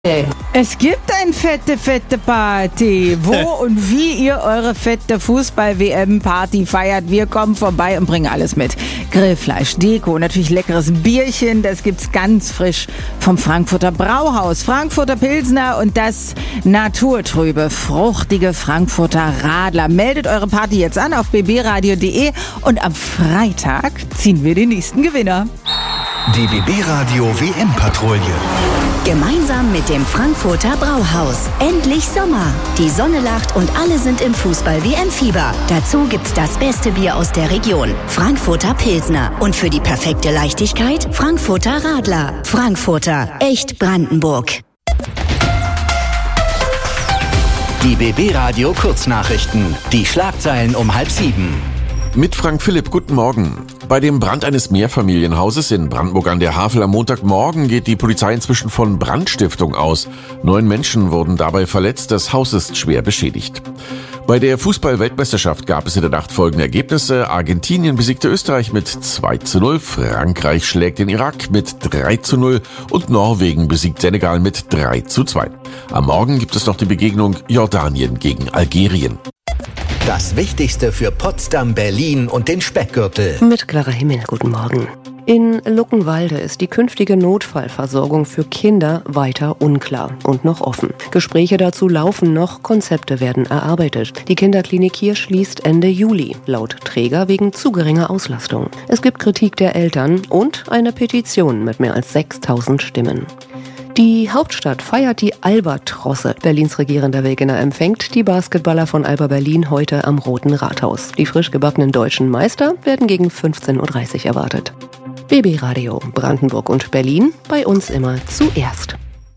Es gibt ein fette Party. Wo und wie ihr eure fette Fußball-WM-Party feiert, wir kommen vorbei und bringen alles mit. Grillfleisch, Deko, natürlich leckeres Bierchen, das gibt's ganz frisch vom Frankfurter Brauhaus. Frankfurter Pilsner und das naturtrübe, fruchtige Frankfurter Radler. Meldet eure Party jetzt an auf bbradio.de und am Freitag ziehen wir den nächsten Gewinner. Die BB Radio WM-Patrouille. Gemeinsam mit dem Frankfurter Brauhaus. Endlich Sommer. Die Sonne lacht und alle sind im Fußball-WM-Fieber. Dazu gibt's das beste Bier aus der Region. Frankfurter Pilsner. Und für die perfekte Leichtigkeit Frankfurter Radler. Frankfurter. Echt Brandenburg. Die BB Radio Kurznachrichten. Die Schlagzeilen um 6:30. Mit Frank Philipp, guten Morgen. Bei dem Brand eines Mehrfamilienhauses in Brandenburg an der Havel am Montagmorgen geht die Polizei inzwischen von Brandstiftung aus. 9 Menschen wurden dabei verletzt, das Haus ist schwer beschädigt. Bei der Fußball-Weltmeisterschaft gab es in der Nacht folgende Ergebnisse. Argentinien besiegte Österreich mit 2:0, Frankreich schlägt den Irak mit 3:0 und Norwegen besiegt Senegal mit 3:2. Am Morgen gibt es noch die Begegnung Jordanien gegen Algerien. Das Wichtigste für Potsdam, Berlin und den Speckgürtel. Mit Clara Himmel, guten Morgen. In Luckenwalde ist die künftige Notfallversorgung für Kinder weiter unklar und noch offen. Gespräche dazu laufen noch, Konzepte werden erarbeitet. Die Kinderklinik hier schließt Ende Juli, laut Träger wegen zu geringer Auslastung. Es gibt Kritik der Eltern und eine Petition mit mehr als 6.000 Stimmen. Die Hauptstadt feiert die Albatrosse. Berlins regierender Wegener empfängt die Basketballer von Alba Berlin heute am Roten Rathaus. Die frisch gebackenen deutschen Meister werden gegen 15:30 Uhr erwartet. BB Radio, Brandenburg und Berlin, bei uns immer zuerst.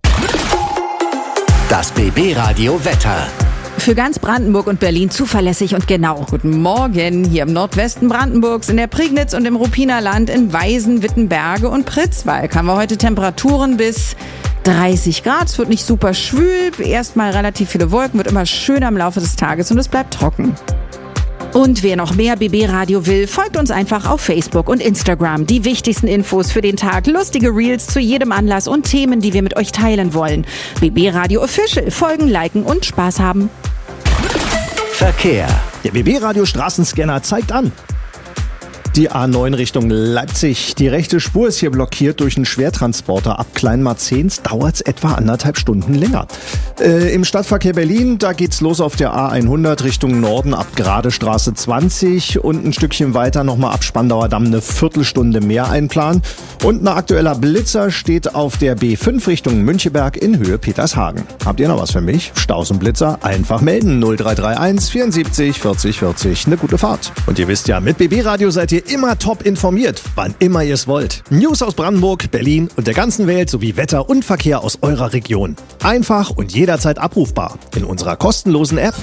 Das BB Radio Wetter. Für ganz Brandenburg und Berlin zuverlässig und genau. Guten Morgen hier im Nordwesten Brandenburgs, in der Prignitz und im Ruppiner Land, in Weisen, Wittenberge und Pritzwalk haben wir heute Temperaturen bis 30 Grad. Es wird nicht super schwül, erstmal relativ viele Wolken, wird immer schöner im Laufe des Tages und es bleibt trocken. Und wer noch mehr BB Radio will, folgt uns einfach auf Facebook und Instagram. Die wichtigsten Infos für den Tag, lustige Reels zu jedem Anlass und Themen, die wir mit euch teilen wollen. BB Radio Official, folgen, liken und Spaß haben. Verkehr. Der BB Radio Straßenscanner zeigt an. Die A9 Richtung Leipzig. Die rechte Spur ist hier blockiert durch einen Schwertransporter. Ab Kleinmarzens dauert es etwa 1,5 Stunden länger. Im Stadtverkehr Berlin, da geht's los auf der A100 Richtung Norden ab Gradestraße 20 und ein Stückchen weiter nochmal ab Spandauer Damm eine Viertelstunde mehr einplanen. Und ein aktueller Blitzer steht auf der B5 Richtung Müncheberg in Höhe Petershagen. Habt ihr noch was für mich? Staus und Blitzer? Einfach melden. 0331 74 40 40. Eine gute Fahrt. Und ihr wisst ja, mit BB Radio seid ihr immer top informiert, wann immer ihr es wollt. News aus Brandenburg, Berlin und der ganzen Welt sowie Wetter und Verkehr aus eurer Region. Einfach und jederzeit abrufbar in unserer kostenlosen App.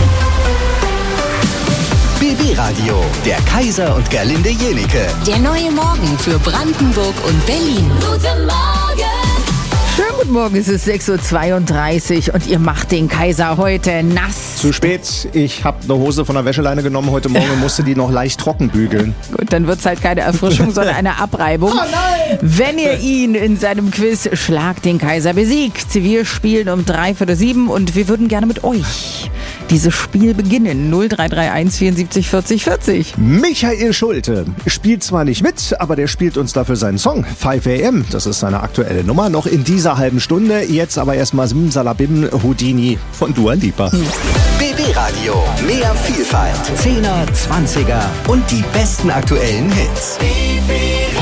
BB Radio, der Kaiser und Gerlinde Jenike. Der neue Morgen für Brandenburg und Berlin. Guten Morgen! Schönen guten Morgen, es ist 6:32 Uhr und ihr macht den Kaiser heute nass. Zu spät, ich habe eine Hose von der Wäscheleine genommen heute Morgen und musste die noch leicht trocken bügeln. Gut, dann wird es halt keine Erfrischung, sondern eine Abreibung. Oh nein! Wenn ihr ihn in seinem Quiz Schlag den Kaiser besiegt. Wir spielen um 6:45 und wir würden gerne mit euch dieses Spiel beginnen. 0331 74 40 40. Michael Schulte spielt zwar nicht mit, aber der spielt uns dafür seinen Song 5 AM. Das ist seine aktuelle Nummer, noch in dieser halben Stunde. Jetzt aber erstmal Simsalabim Houdini von Dua Lipa. BB Radio, mehr Vielfalt, 10er, 20er und die besten aktuellen Hits. BB